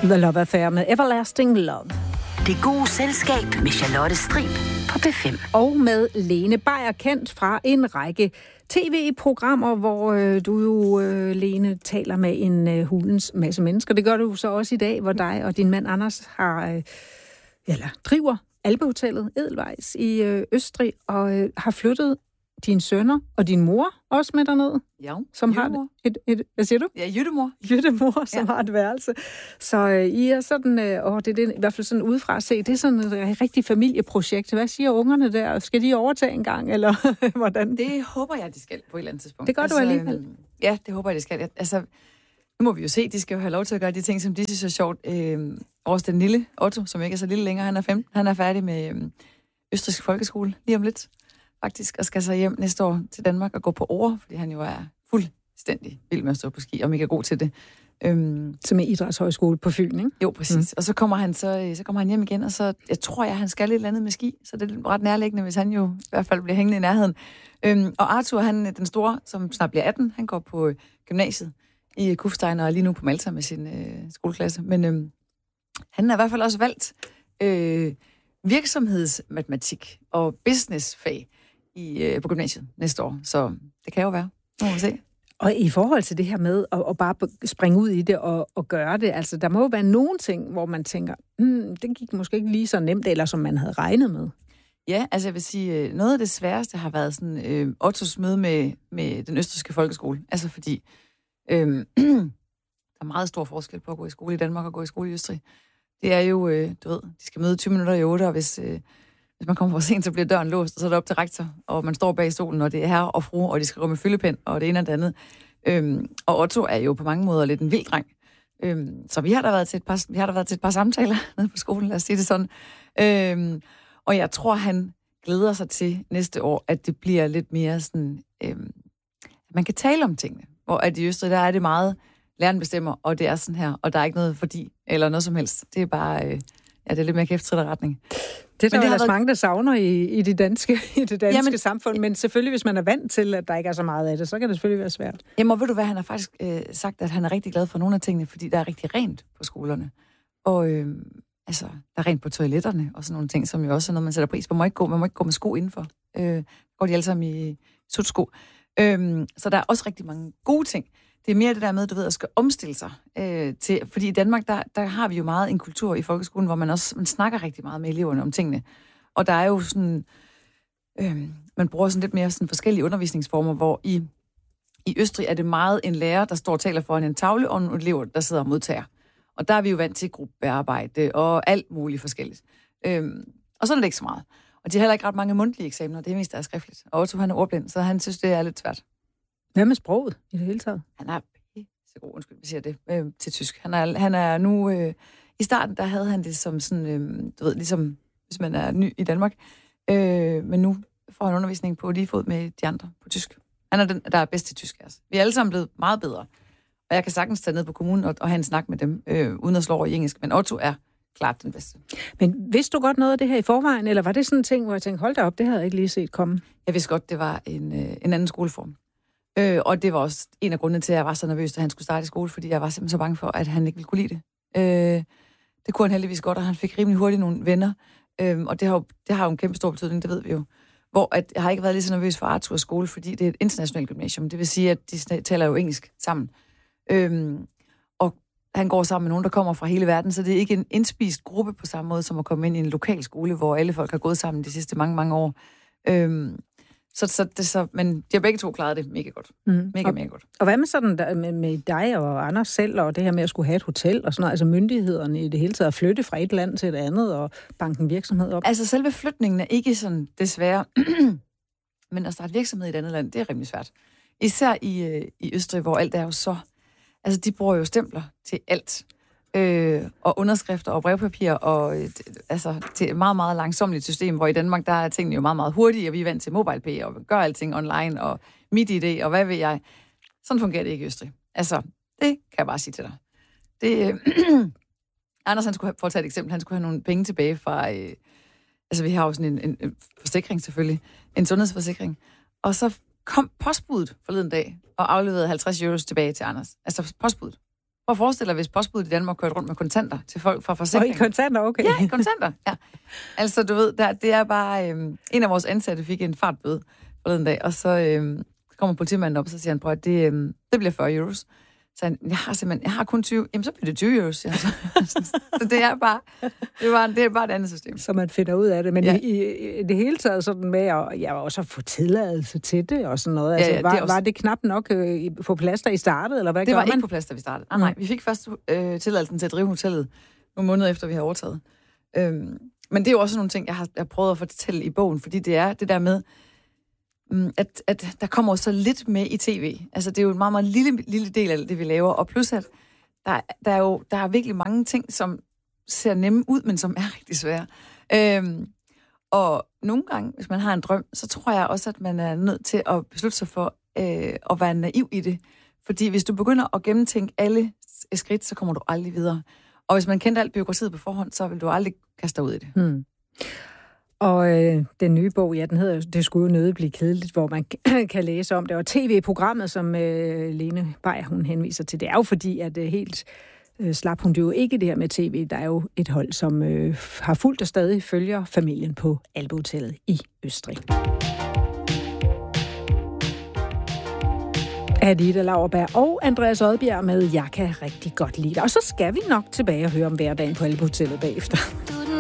The Love Affair med Everlasting Love. Det gode selskab med Charlotte Strib på P5. Og med Lene Beyer, kendt fra en række tv-programmer, hvor du jo, Lene, taler med en hulens masse mennesker. Det gør du så også i dag, hvor dig og din mand Anders driver Alpehotellet Edelweiss i Østrig, og har flyttet dine sønner og din mor også med dernede. Ja, som har hvad siger du? Ja, Jyttemor. Jyttemor, som har et værelse. Så I er sådan, det er i hvert fald sådan udefra at se, det er sådan et rigtig familieprojekt. Hvad siger ungerne der? Skal de overtage en gang, eller hvordan? Det håber jeg, de skal på et eller andet tidspunkt. Det gør du alligevel. Ja, det håber jeg, de skal. Nu må vi jo se, de skal jo have lov til at gøre de ting, som de synes er sjovt. Også den lille Otto, som ikke er så lille længere, han er 15. Han er færdig med Østrigsk Folkeskole lige om lidt, faktisk, og skal så hjem næste år til Danmark og gå på Åre, fordi han jo er fuldstændig vild med at stå på ski, og mega god til det. Som er idrætshøjskole på Fyn, ikke? Jo, præcis. Og så kommer han hjem igen, og så jeg tror han skal et eller andet med ski, så det er ret nærliggende, hvis han jo i hvert fald bliver hængende i nærheden. Og Arthur, han den store, som snart bliver 18, han går på gymnasiet i Kufstein og er lige nu på Malta med sin skoleklasse. Men han har i hvert fald også valgt virksomhedsmatematik og businessfag på gymnasiet næste år. Så det kan jo være. Nu må vi se. Og i forhold til det her med at bare springe ud i det og gøre det, altså der må jo være nogle ting, hvor man tænker, det gik måske ikke lige så nemt, eller som man havde regnet med. Ja, altså jeg vil sige, noget af det sværeste har været sådan Ottos møde med den østrigske folkeskole. Altså fordi der er meget stor forskel på at gå i skole i Danmark og gå i skole i Østrig. Det er jo, du ved, de skal møde 20 minutter i 8, og hvis man kommer for sent, så bliver døren låst, og så er det op til rektor, og man står bag stolen, og det er herre og fru, og de skriver med fyldepen, og det ene og det andet. Og Otto er jo på mange måder lidt en vild dreng. Så vi har da været til et par samtaler nede på skolen, lad os sige det sådan. Og jeg tror, han glæder sig til næste år, at det bliver lidt mere sådan, at man kan tale om tingene. Hvor at i Østrig, der er det meget, læreren bestemmer, og det er sådan her, og der er ikke noget fordi, eller noget som helst. Det er bare, det er lidt mere kæftrit retning. Det er der ellers mange, der savner i det danske samfund, men selvfølgelig, hvis man er vant til, at der ikke er så meget af det, så kan det selvfølgelig være svært. Jamen, og ved du hvad, han har faktisk sagt, at han er rigtig glad for nogle af tingene, fordi der er rigtig rent på skolerne. Og der er rent på toiletterne, og sådan nogle ting, som jo også er noget, man sætter pris på. Man må ikke gå med sko indenfor. Går de alle sammen i sutsko. Så der er også rigtig mange gode ting. Det er mere det der med, du ved, at skal omstille sig til, fordi i Danmark, der har vi jo meget en kultur i folkeskolen, hvor man snakker rigtig meget med eleverne om tingene. Og der er jo sådan, man bruger sådan lidt mere sådan forskellige undervisningsformer, hvor i Østrig er det meget en lærer, der står og taler foran en tavle, og nogle elever, der sidder og modtager. Og der er vi jo vant til gruppearbejde og alt muligt forskelligt. Og sådan er det ikke så meget. Og de har heller ikke ret mange mundtlige eksamener, det er mest der er skriftligt. Og Otto, han er ordblind, så han synes, det er lidt svært. Hvad med sproget i det hele taget? Han er så god, undskyld, vi siger det, til tysk. Han er nu, i starten, der havde han det som sådan, du ved, ligesom hvis man er ny i Danmark, men nu får han undervisning på lige fod med de andre på tysk. Han er den, der er bedst til tysk, altså. Vi er alle sammen blevet meget bedre. Og jeg kan sagtens tage ned på kommunen og have en snak med dem, uden at slå over i engelsk, men Otto er klart den bedste. Men vidste du godt noget af det her i forvejen, eller var det sådan en ting, hvor jeg tænkte, hold da op, det havde jeg ikke lige set komme? Jeg vidste godt, det var en anden skoleform. Og det var også en af grundene til, at jeg var så nervøs, da han skulle starte i skole, fordi jeg var simpelthen så bange for, at han ikke ville kunne lide det. Det kunne han heldigvis godt, og han fik rimelig hurtigt nogle venner. Og det har jo en kæmpe stor betydning, det ved vi jo. Hvor at jeg har ikke været lige så nervøs for Arthurs skole, fordi det er et internationalt gymnasium. Det vil sige, at de taler jo engelsk sammen. Og han går sammen med nogen, der kommer fra hele verden, så det er ikke en indspist gruppe på samme måde, som at komme ind i en lokal skole, hvor alle folk har gået sammen de sidste mange, mange år. Men de har begge to klaret det mega godt. Mega godt. Og hvad med sådan der, med dig og Anders selv, og det her med at skulle have et hotel og sådan noget, altså myndighederne i det hele taget, at flytte fra et land til et andet, og banke en virksomhed op? Altså selve flytningen er ikke sådan desværre, men at starte virksomhed i et andet land, det er rimelig svært. Især i Østrig, hvor alt er jo så, altså de bruger jo stempler til alt. Og underskrifter og brevpapir, og til et meget, meget langsommeligt system, hvor i Danmark, der er tingene jo meget, meget hurtige, og vi er vant til MobilePay, og gør alting online, og MitID, og hvad ved jeg. Sådan fungerer det ikke i Østrig. Altså, det kan jeg bare sige til dig. Anders, han skulle for at tage et eksempel, han skulle have nogle penge tilbage fra, vi har jo sådan en forsikring selvfølgelig, en sundhedsforsikring, og så kom postbuddet forleden dag, og afleverede 50 € tilbage til Anders. Altså postbuddet. Prøv at forestille dig, hvis postbuddet i Danmark kørte rundt med kontanter til folk fra forsikring. Og i kontanter, okay. Ja, i kontanter, ja. Altså, du ved, det er bare... en af vores ansatte fik en fartbøde forleden dag, og så kommer politimanden op, og så siger han, prøv at det bliver 40 euros. Så jeg har kun 20. Jamen, så bliver det 20 euros. Ja. Så det er bare et andet system. Så man finder ud af det. Men ja. i det hele taget sådan med at også få tilladelse til det og sådan noget. Altså, var det knap nok på plads, da I startede, eller hvad det gør man? Det var ikke på plads, da vi startede. Nej, vi fik først tilladelsen til at drive hotellet nogle måneder efter, vi har overtaget. Men det er jo også nogle ting, jeg har prøvet at fortælle i bogen, fordi det er det der med, at der kommer så lidt med i tv. Altså, det er jo en meget, meget lille del af det, vi laver. Og plus, at der er virkelig mange ting, som ser nemme ud, men som er rigtig svære. Og nogle gange, hvis man har en drøm, så tror jeg også, at man er nødt til at beslutte sig for at være naiv i det. Fordi hvis du begynder at gennemtænke alle skridt, så kommer du aldrig videre. Og hvis man kendte alt bureaukratiet på forhånd, så vil du aldrig kaste dig ud i det. Og den nye bog, ja, den hedder Det skulle jo nødig blive kedeligt, hvor man kan læse om det. Og tv-programmet, som Lene Beyer, hun henviser til, det er jo fordi, at helt slap hun jo ikke det her med tv. Der er jo et hold, som har fulgt og stadig følger familien på Alpehotellet i Østrig. Adita Lauerberg og Andreas Odbjerg med Jeg kan rigtig godt lide dig. Og så skal vi nok tilbage og høre om hverdagen på Alpehotellet bagefter.